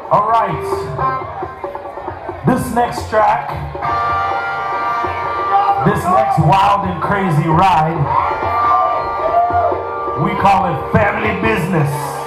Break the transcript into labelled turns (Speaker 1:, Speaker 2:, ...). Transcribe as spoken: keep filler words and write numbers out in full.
Speaker 1: All right. This next track, this next wild and crazy ride, we call it Family Business.